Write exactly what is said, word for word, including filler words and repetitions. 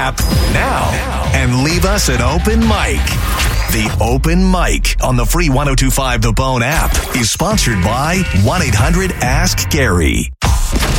app now and leave us an open mic. The Open Mic on the free ten twenty-five The Bone app is sponsored by one eight hundred ask Gary.